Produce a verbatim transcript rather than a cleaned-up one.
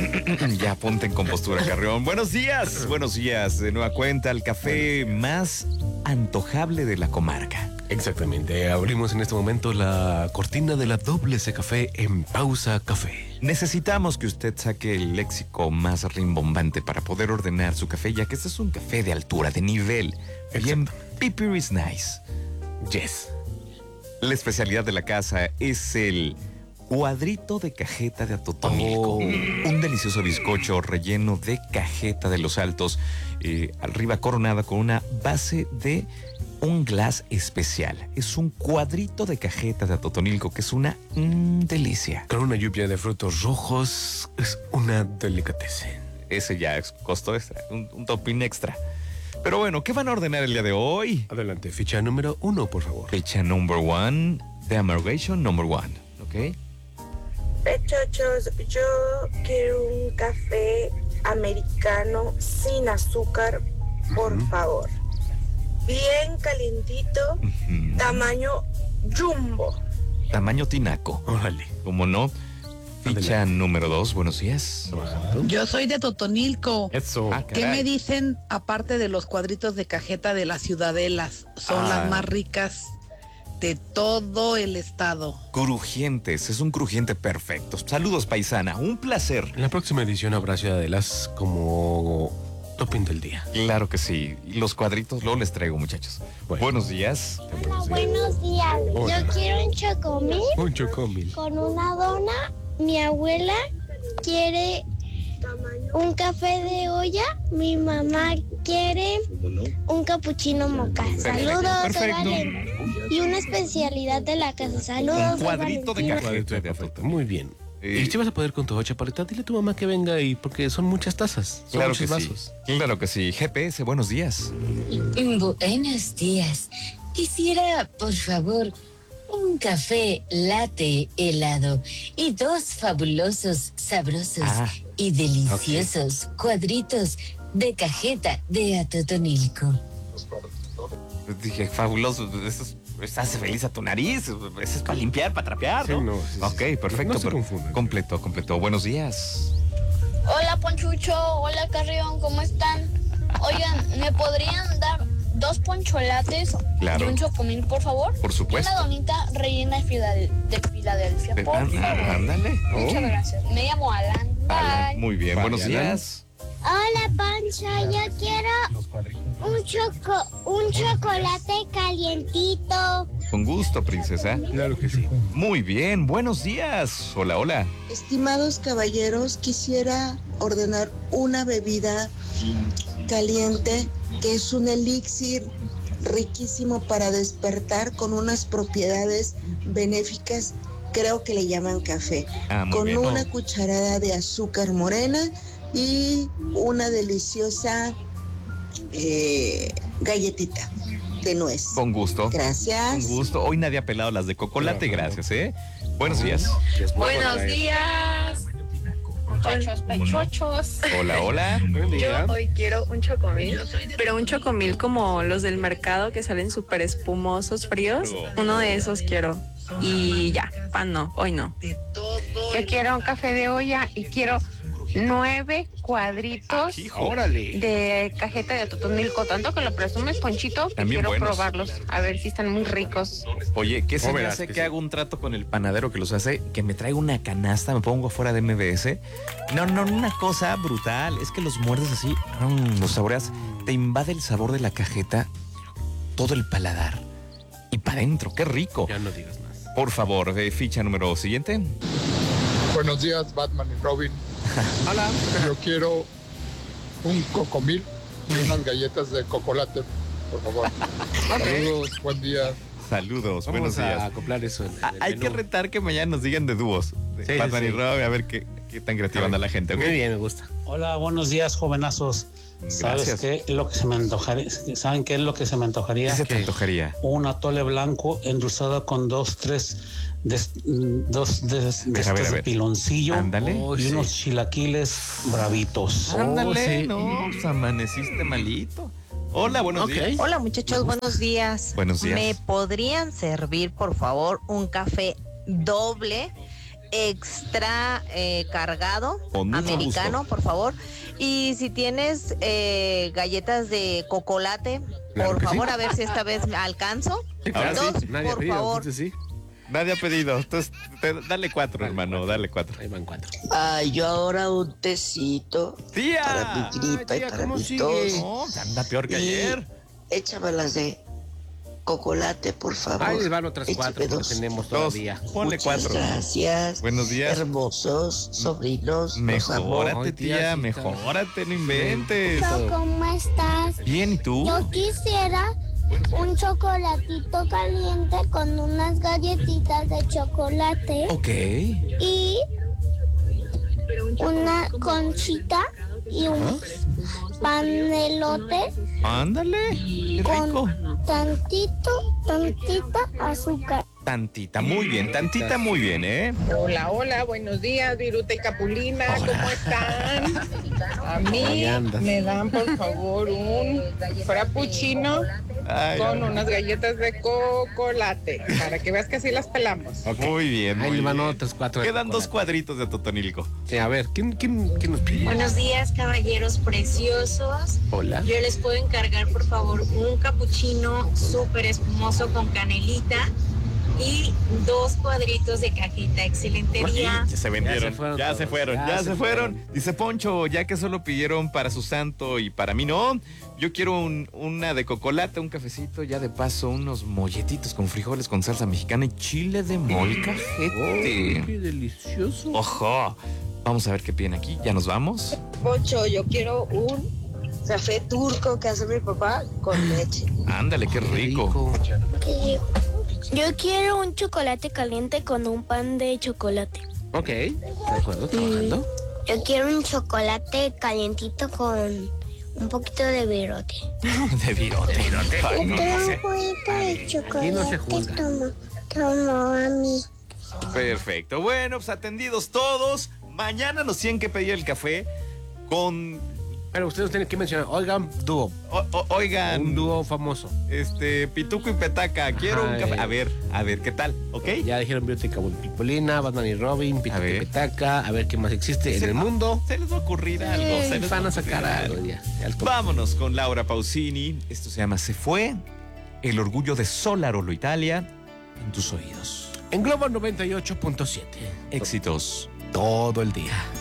Ya ponte en compostura, Carrión. Buenos días, buenos días. De nueva cuenta, el café más antojable de la comarca. Exactamente, abrimos en este momento la cortina de la doble C Café en Pausa Café. Necesitamos que usted saque el léxico más rimbombante para poder ordenar su café, ya que este es un café de altura, de nivel. Bien, Piper is nice. Yes. La especialidad de la casa es el cuadrito de cajeta de Atotonilco. Oh. Un delicioso bizcocho relleno de cajeta de los Altos, eh, arriba coronada con una base de un glass especial. Es un cuadrito de cajeta de Atotonilco que es una mm, delicia. Con una lluvia de frutos rojos, es una delicatessen. Ese ya es costo extra, un, un topping extra. Pero bueno, ¿qué van a ordenar el día de hoy? Adelante, ficha número uno, por favor. Ficha number one, The Amalgamation number one, ¿ok? Pechachos, yo quiero un café americano sin azúcar, por uh-huh. favor. Bien calientito, uh-huh. tamaño jumbo. Tamaño tinaco. Órale. ¿Cómo no? Ficha Adelante. Número dos, buenos días. Yo soy de Totonilco. Eso. Ah, ¿qué me dicen aparte de los cuadritos de cajeta de las ciudadelas? Son ah. las más ricas de todo el estado. Crujientes, es un crujiente perfecto. Saludos, paisana, un placer. En la próxima edición habrá ciudadelas como topping del día. Claro que sí. Y los cuadritos luego les traigo, muchachos. Bueno. Buenos días. Hola, buenos días. Hola. Yo quiero un chocomil. Un chocomil. Con una dona. Mi abuela quiere un café de olla. Mi mamá quiere un capuchino moca. Saludos, Valen. Y una especialidad de la casa. Saludos. Un cuadrito de cajeta de afecto. Muy bien. Eh, ¿Y si vas a poder con tu chaparrita? Dile a tu mamá que venga y porque son muchas tazas. Son claro muchos que vasos. Sí. Claro que sí. G P S, buenos días. Buenos días. Quisiera, por favor, un café latte helado y dos fabulosos, sabrosos ah, y deliciosos okay. cuadritos de cajeta de Atotonilco. Dije, fabuloso, eso es, eso hace feliz a tu nariz, eso es para limpiar, para trapear, ¿no? Sí, no sí, ok, sí. perfecto. No se confundan. Completo, completo. Buenos días. Hola, Ponchucho. Hola, Carrión. ¿Cómo están? Oigan, ¿me podrían dar dos poncholates claro. y un chocomil, por favor? Por supuesto. Y una donita rellena de, Fidel, de Filadelfia, por ah, favor. Ándale. Oh. Muchas gracias. Me llamo Alan. Bye. Alan. Muy bien. Bye, Buenos Alan. días. Hola, Pancho. Yo quiero un, choco, un chocolate calientito. Con gusto, princesa. Claro que sí. Muy bien. Buenos días. Hola, hola. Estimados caballeros, quisiera ordenar una bebida caliente que es un elixir riquísimo para despertar con unas propiedades benéficas. Creo que le llaman café. Ah, muy con bien. una Oh. cucharada de azúcar morena y una deliciosa eh, galletita de nuez. Con gusto. Gracias. Con gusto. Hoy nadie ha pelado las de cocolate, gracias, ¿eh? Buenos días. Buenos días. Muchachos, pechochos. Hola, hola. Yo hoy quiero un chocomil, pero un chocomil como los del mercado que salen súper espumosos, fríos. Uno de esos quiero. Y ya, pan no, hoy no. Yo quiero un café de olla y quiero nueve cuadritos Órale. de cajeta de Atotonilco, tanto que lo presumes, Ponchito, que También quiero buenos. probarlos, a ver si están muy ricos. Oye, ¿qué se Oh, me verás hace que que sí. hago un trato con el panadero que los hace? Que me traiga una canasta, me pongo afuera de M B S. No, no, una cosa brutal. Es que los muerdes así, mm, los saboreas. Te invade el sabor de la cajeta, todo el paladar. Y para adentro, qué rico. Ya no digas más. Por favor, eh, ficha número siguiente. Buenos días, Batman y Robin. Hola. Yo quiero un cocomil y unas galletas de cocolate, por favor. Saludos, buen día. Saludos, Vamos buenos a días. acoplar eso. En, en Ah, el hay menú. que retar que mañana nos digan de dúos. De Sí, Batman sí, y sí. Robin, a ver qué, qué tan creativa anda la gente. ¿Ok? Muy bien, me gusta. Hola, buenos días, jovenazos. ¿Sabes Gracias. qué es lo que se me antojaría? ¿Saben qué es lo que se me antojaría? ¿Qué se te antojaría? Un atole blanco endulzado con dos, tres, des- dos de, de Deja estos ver, a de ver. piloncillo. Ándale. Y Oh, sí. unos chilaquiles bravitos. Ándale, sí. no, pues amaneciste malito. Hola, buenos Ok. días. Hola muchachos, buenos días. Buenos días. ¿Me podrían servir, por favor, un café doble extra eh, cargado, Con mucho americano, gusto. por favor. Y si tienes eh, galletas de cocolate, Claro por que favor, sí. a ver si esta vez me alcanzo. Ahora sí, Dos, Nadie ha por pedido, favor. entonces sí. Nadie ha pedido. Entonces, te- dale cuatro, hermano, dale cuatro. Ahí van cuatro. Ay, yo ahora un tecito ¡Tía! para mi gripa Ay, tía, y para ¿cómo mi sigue? tos. No, anda peor que Y ayer. échamelas de cocolate, por favor. Ahí les van otras Échame cuatro porque dos. tenemos Dos. todavía. Ponle Muchas cuatro. gracias. Buenos días. Hermosos sobrinos. los amo. Mejórate, Ay, tía, tía, sí, mejórate, no inventes. ¿Cómo estás? Bien, ¿y tú? Yo quisiera un chocolatito caliente con unas galletitas de chocolate Ok. y una conchita y un pan de elote Ándale, qué rico. con tantito, tantita azúcar. Tantita, muy bien, tantita, muy bien, ¿eh? Hola, hola, buenos días, Viruta y Capulina, ¿cómo están? A Ahí mí andas. me dan, por favor, un frappuccino Ay, con ay. unas galletas de cocolate, para que veas que así las pelamos. Muy bien, Ahí muy les van bien. otras cuatro. de Quedan dos chocolate. cuadritos de Totonilco. Sí, a ver, ¿quién, quién, quién nos pide? Buenos días, caballeros preciosos. Hola. Yo les puedo encargar, por favor, un capuchino súper espumoso con canelita y dos cuadritos de cajita. Excelente día. Ya se vendieron, Ya se fueron ya se todos, fueron, ya ya se se fueron. Dice Poncho, ya que solo pidieron para su santo y para mí no, yo quiero un- una de cocolate, un cafecito, ya de paso unos molletitos con frijoles con salsa mexicana y chile de molcajete. Qué delicioso. Ojo, vamos a ver qué piden aquí, ya nos vamos. Poncho, yo quiero un café turco que hace mi papá con leche. Ándale, qué rico. Yo quiero un chocolate caliente con un pan de chocolate. Ok, de acuerdo, trabajando. Yo quiero un chocolate calientito con un poquito de virote. De virote. Ay, no, no sé. juguito de Aquí no se juzga. Toma, toma a mí. Perfecto. Bueno, pues atendidos todos. Mañana nos tienen que pedir el café con... Pero ustedes tienen que mencionar, oigan, dúo. o- o- oigan, Un dúo famoso. este, Pituco y Petaca, quiero un Ay. café. A ver, a ver, ¿qué tal? ¿Ok? Ya dijeron Beauty Capolina, Batman y Robin, Pituca y ver. Petaca, a ver qué más existe en Se- el mundo. Se les va a ocurrir algo. Eh, se les van va a sacar ocurrir algo ya. ya al- Vámonos con Laura Pausini. Esto se llama Se Fue. El orgullo de Solarolo Italia en tus oídos. En Globo noventa y ocho punto siete. Éxitos. Todo el día.